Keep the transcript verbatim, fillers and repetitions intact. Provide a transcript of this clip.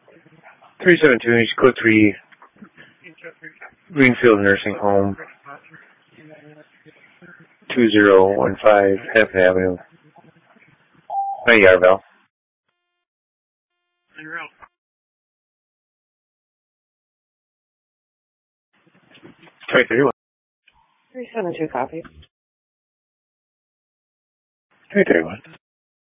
three seven two, East Code three, Greenfield Nursing Home, two zero one five, Hennepin Avenue, Hi, Yarville. three thirty-one. three seven two, copy. three thirty-one.